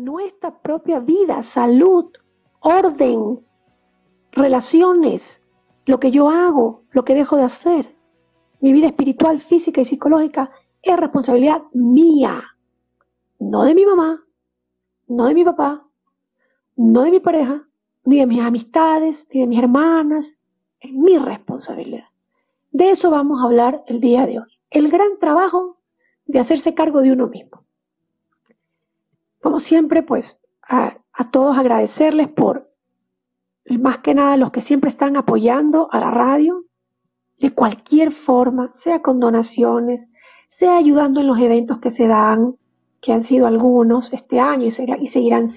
nuestra propia vida, salud, orden, relaciones, lo que yo hago, lo que dejo de hacer. Mi vida espiritual, física y psicológica es responsabilidad mía, no de mi mamá, no de mi papá, no de mi pareja, ni de mis amistades, ni de mis hermanas. Es mi responsabilidad. De eso vamos a hablar el día de hoy. El gran trabajo de hacerse cargo de uno mismo. Como siempre, pues, a todos agradecerles por, más que nada, los que siempre están apoyando a la radio, de cualquier forma, sea con donaciones, sea ayudando en los eventos que se dan, que han sido algunos este año y seguirán